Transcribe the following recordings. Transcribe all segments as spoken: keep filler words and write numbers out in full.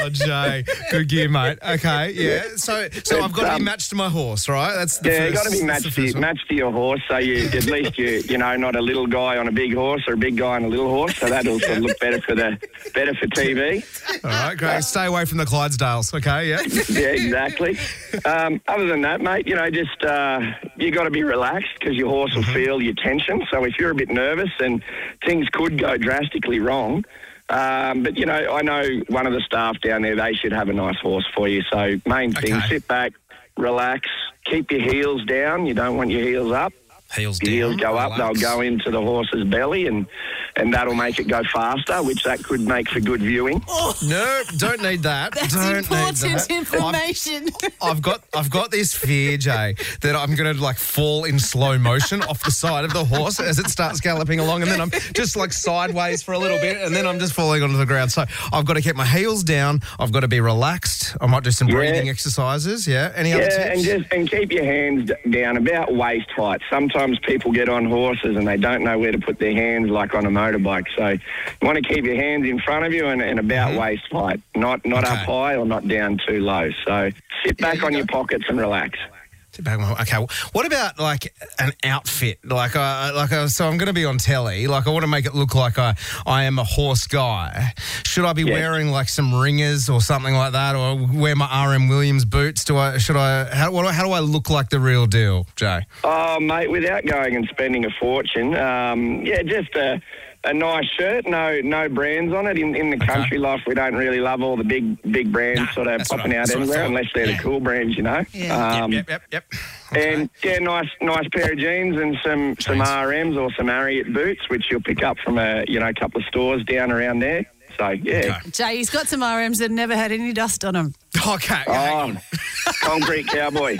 Oh, Jay. Good gear, mate. Okay, yeah. So so I've got to be um, matched to my horse, right? That's the Yeah, first, you've got to be that's the matched to, first one. matched to your horse, so you at least you you know not a little guy on a big horse or a big guy on a little horse, so that'll sort of look better for the better for T V. All right, great. Stay away from the Clydesdales, okay, yeah? Yeah, exactly. Um, other than that, mate, you know, just uh, you got to be relaxed because your horse will feel your tension. So if you're a bit nervous, then things could go drastically wrong. Um, but, you know, I know one of the staff down there, they should have a nice horse for you. So main thing, Okay. sit back, relax, keep your heels down. You don't want your heels up. Heels Your heels down, go up, relax. they'll go into the horse's belly, and, and that'll make it go faster, which that could make for good viewing. No, don't need that. That's don't important need that. information. I've, I've got I've got this fear, Jay, that I'm going to like fall in slow motion off the side of the horse as it starts galloping along, and then I'm just like sideways for a little bit, and then I'm just falling onto the ground. So I've got to keep my heels down. I've got to be relaxed. I might do some Yeah. breathing exercises. Yeah. Any other Yeah, and tips? just and keep your hands d- down about waist height. Sometimes people get on horses and they don't know where to put their hands, like on a motorbike. So you want to keep your hands in front of you and, and about waist height, not not Okay. up high or not down too low. So sit back you on go. your pockets and relax. Sit back, okay. What about like an outfit? Like, uh, like, uh, so I'm going to be on telly. Like, I want to make it look like I, I am a horse guy. Should I be Yeah. wearing like some ringers or something like that, or wear my R M Williams boots? Do I? Should I? How, what, how do I look like the real deal, Jay? Oh, mate, without going and spending a fortune, um, yeah, just a, a nice shirt, no no brands on it. In, in the Okay. country life, we don't really love all the big big brands Nah, sort of that's what popping I- out that's what I everywhere, thought. unless they're Yeah. the cool brands, you know. Yeah. Um, yep, yep, yep. Okay. And yeah, nice, nice pair of jeans and some some Jeans. R Ms or some Ariat boots, which you'll pick up from a you know a couple of stores down around there. So yeah, Okay. Jay, he's got some R Ms that never had any dust on them. Okay. hang oh, on. concrete cowboy.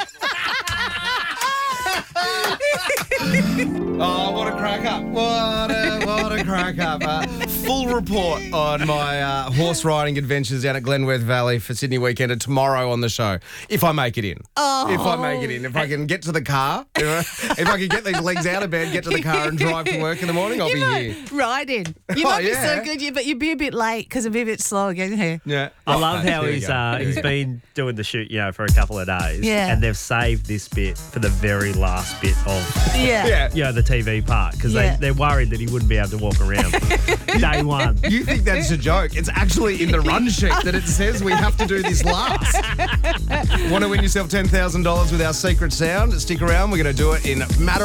Oh, what a crack up. What a, what a crack up. Uh, full report on my uh, horse riding adventures down at Glenworth Valley for Sydney Weekender tomorrow on the show, if I make it in. Oh. If I make it in. If I can get to the car, you know, if I can get these legs out of bed, get to the car and drive to work in the morning, I'll you be might here. ride in. You Oh, might be yeah. so good, you- but you'd be a bit late because it'd be a bit slow getting here. Yeah. I Oh, love no, how there we he's go. uh, There we he's go. been doing the shoot, you know, for a couple of days. Yeah. And they've saved this bit for the very last bit of, Yeah. Yeah. you know, the T V part because Yeah. they, they're worried that he wouldn't be able to walk around day one. You think that's a joke? It's actually in the run sheet that it says we have to do this last. Want to win yourself ten thousand dollars with our secret sound? Stick around. We're going to do it in matter